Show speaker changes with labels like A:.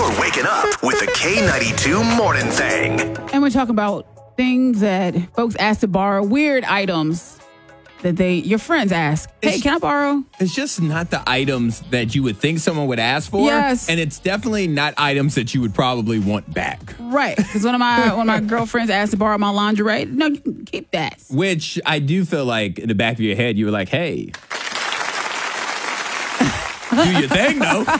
A: You're waking up with the K92 Morning Thing.
B: And we're talking about things that folks ask to borrow, weird items that your friends ask. Hey, can I borrow?
C: It's just not the items that you would think someone would ask for.
B: Yes.
C: And it's definitely not items that you would probably want back.
B: Right. Because one of my girlfriends asked to borrow my lingerie. No, you can keep that.
C: Which I do feel like in the back of your head, you were like, hey, do your thing, though.